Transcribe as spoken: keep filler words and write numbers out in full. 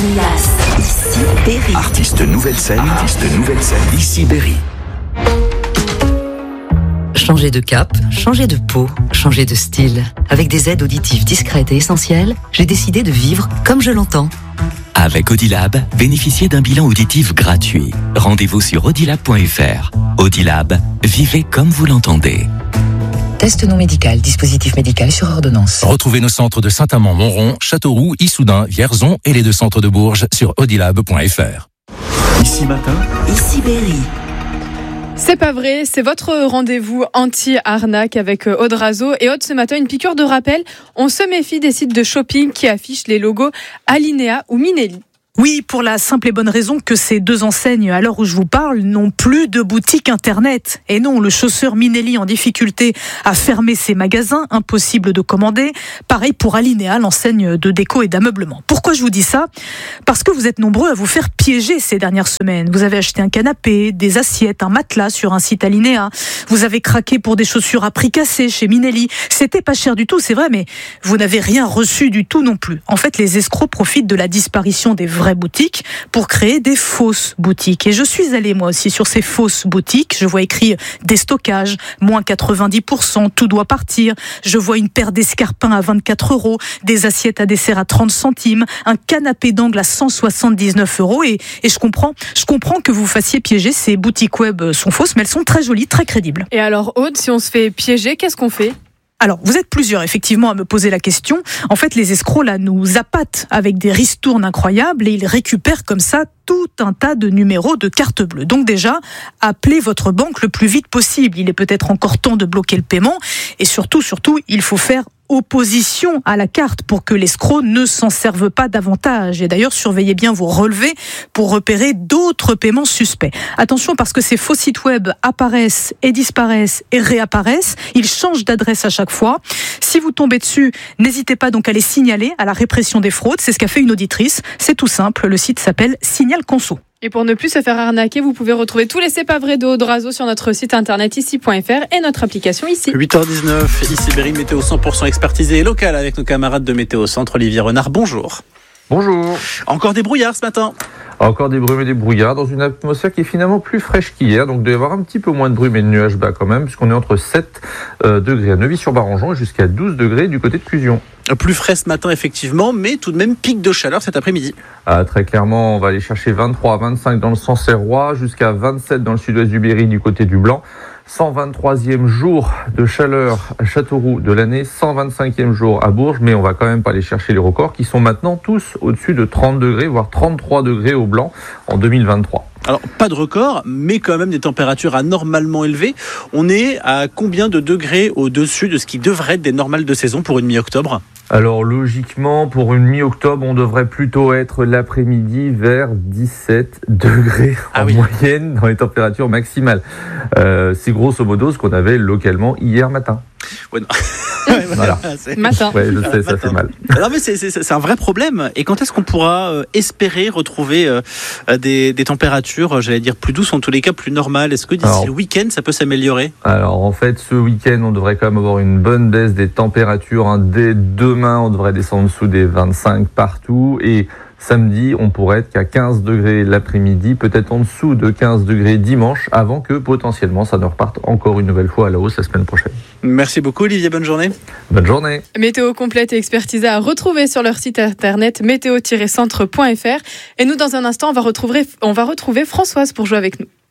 Las, ici Berry. Artiste nouvelle scène, artiste nouvelle scène, ici Berry. Changer de cap, changer de peau, changer de style. Avec des aides auditives discrètes et essentielles, j'ai décidé de vivre comme je l'entends. Avec Audilab, bénéficiez d'un bilan auditif gratuit. Rendez-vous sur audilab point f r. Audilab, vivez comme vous l'entendez. Test non médical, dispositif médical sur ordonnance. Retrouvez nos centres de Saint-Amand-Montrond, Châteauroux, Issoudun, Vierzon et les deux centres de Bourges sur audilab point f r. Ici matin, Ici Berry. C'est pas vrai, c'est votre rendez-vous anti-arnaque avec Aude Razo. Et Aude, ce matin, une piqûre de rappel. On se méfie des sites de shopping qui affichent les logos Alinea ou Minelli. Oui, pour la simple et bonne raison que ces deux enseignes, à l'heure où je vous parle, n'ont plus de boutique internet. Et non, le chausseur Minelli en difficulté a fermé ses magasins, impossible de commander. Pareil pour Alinea, l'enseigne de déco et d'ameublement. Pourquoi je vous dis ça ? Parce que vous êtes nombreux à vous faire piéger ces dernières semaines. Vous avez acheté un canapé, des assiettes, un matelas sur un site Alinea. Vous avez craqué pour des chaussures à prix cassé chez Minelli. C'était pas cher du tout, c'est vrai, mais vous n'avez rien reçu du tout non plus. En fait, les escrocs profitent de la disparition des vraies boutiques pour créer des fausses boutiques. Et je suis allée moi aussi sur ces fausses boutiques. Je vois écrit déstockage, moins quatre-vingt-dix pour cent, tout doit partir. Je vois une paire d'escarpins à vingt-quatre euros, des assiettes à dessert à trente centimes, un canapé d'angle à cent soixante-dix-neuf euros. Et, et je comprends, je comprends que vous fassiez piéger. Ces boutiques web sont fausses, mais elles sont très jolies, très crédibles. Et alors Aude, si on se fait piéger, qu'est-ce qu'on fait ? Alors, vous êtes plusieurs, effectivement, à me poser la question. En fait, les escrocs, là, nous appâtent avec des ristournes incroyables et ils récupèrent comme ça tout un tas de numéros de carte bleue. Donc déjà, appelez votre banque le plus vite possible. Il est peut-être encore temps de bloquer le paiement. Et surtout, surtout, il faut faire opposition à la carte pour que l'escroc ne s'en serve pas davantage. Et d'ailleurs, surveillez bien vos relevés pour repérer d'autres paiements suspects. Attention, parce que ces faux sites web apparaissent et disparaissent et réapparaissent. Ils changent d'adresse à chaque fois. Si vous tombez dessus, n'hésitez pas donc à les signaler à la répression des fraudes. C'est ce qu'a fait une auditrice. C'est tout simple. Le site s'appelle Signal Conso. Et pour ne plus se faire arnaquer, vous pouvez retrouver tous les C'est pas vrai de Aude Razo sur notre site internet ici point f r et notre application ici. huit heures dix-neuf, ici Berry, météo cent pour cent expertisée et locale avec nos camarades de Météo Centre. Olivier Renard, bonjour. Bonjour. Encore des brouillards ce matin. Encore des brumes et des brouillards dans une atmosphère qui est finalement plus fraîche qu'hier. Donc il doit y avoir un petit peu moins de brume et de nuages bas quand même, puisqu'on est entre sept euh, degrés à Neuvy-sur-Barangeon et jusqu'à douze degrés du côté de Clusion. Plus frais ce matin effectivement, mais tout de même pic de chaleur cet après-midi. Ah, très clairement, on va aller chercher vingt-trois à vingt-cinq dans le Sancerrois, jusqu'à vingt-sept dans le sud-ouest du Berry du côté du Blanc. cent vingt-troisième jour de chaleur à Châteauroux de l'année, cent vingt-cinquième jour à Bourges, mais on va quand même pas aller chercher les records qui sont maintenant tous au-dessus de trente degrés, voire trente-trois degrés au Blanc en deux mille vingt-trois. Alors, pas de record, mais quand même des températures anormalement élevées. On est à combien de degrés au-dessus de ce qui devrait être des normales de saison pour une mi-octobre ? Alors logiquement, pour une mi-octobre, on devrait plutôt être l'après-midi vers dix-sept degrés ah en oui. moyenne dans les températures maximales. Euh, c'est grosso modo ce qu'on avait localement hier matin. Ouais, non. Voilà. C'est... Matin. Ouais, je sais, ça matin. fait mal. Alors, mais c'est, c'est, c'est un vrai problème. Et quand est-ce qu'on pourra euh, espérer retrouver euh, des, des températures, j'allais dire plus douces, en tous les cas plus normales ? Est-ce que d'ici Alors, le week-end, ça peut s'améliorer ? Alors en fait, ce week-end, on devrait quand même avoir une bonne baisse des températures. Hein. Dès demain, on devrait descendre en dessous des vingt-cinq partout. Et samedi, on pourrait être qu'à quinze degrés l'après-midi, peut-être en dessous de quinze degrés dimanche, avant que potentiellement ça ne reparte encore une nouvelle fois à la hausse la semaine prochaine. Merci beaucoup Olivier, bonne journée. Bonne journée. Météo complète et expertisée à retrouver sur leur site internet météo tiret centre point f r. Et nous, dans un instant, on va retrouver, on va retrouver Françoise pour jouer avec nous.